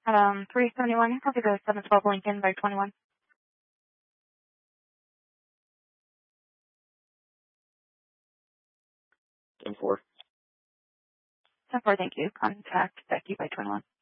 371, have to go 712 Lincoln by 21. 10-4. 10-4, thank you. Contact Becky by 21.